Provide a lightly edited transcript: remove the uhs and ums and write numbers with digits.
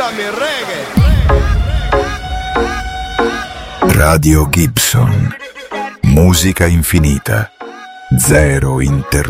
mi reggae. Radio Gibson. Musica infinita. Zero interruzioni.